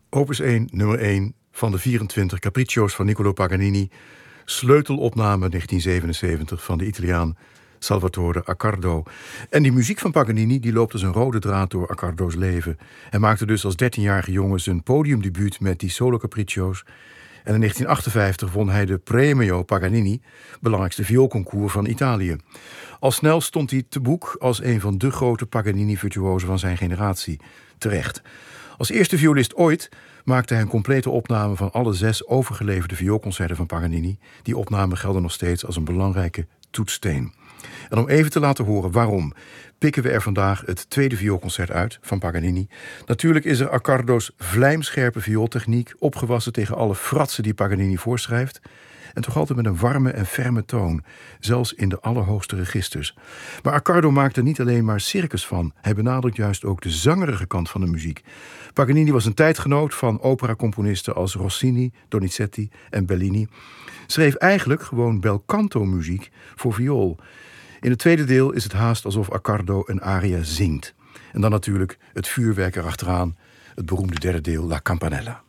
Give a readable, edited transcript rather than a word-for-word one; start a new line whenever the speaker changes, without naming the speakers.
Opus 1, nummer 1 van de 24 Capriccio's van Niccolò Paganini. Sleutelopname 1977 van de Italiaan Salvatore Accardo. En die muziek van Paganini die loopt als een rode draad door Accardo's leven. Hij maakte dus als 13-jarige jongen zijn podiumdebuut met die solo Capriccio's. En in 1958 won hij de Premio Paganini, belangrijkste vioolconcours van Italië. Al snel stond hij te boek als een van de grote Paganini-virtuosen van zijn generatie. Terecht. Als eerste violist ooit maakte hij een complete opname van alle 6 overgeleverde vioolconcerten van Paganini. Die opnamen gelden nog steeds als een belangrijke toetssteen. En om even te laten horen waarom, pikken we er vandaag het tweede vioolconcert uit van Paganini. Natuurlijk is er Accardo's vlijmscherpe viooltechniek, opgewassen tegen alle fratsen die Paganini voorschrijft. En toch altijd met een warme en ferme toon, zelfs in de allerhoogste registers. Maar Accardo maakt er niet alleen maar circus van. Hij benadrukt juist ook de zangerige kant van de muziek. Paganini was een tijdgenoot van operacomponisten als Rossini, Donizetti en Bellini. Schreef eigenlijk gewoon bel canto muziek voor viool. In het tweede deel is het haast alsof Accardo een aria zingt. En dan natuurlijk het vuurwerk erachteraan, het beroemde derde deel La Campanella.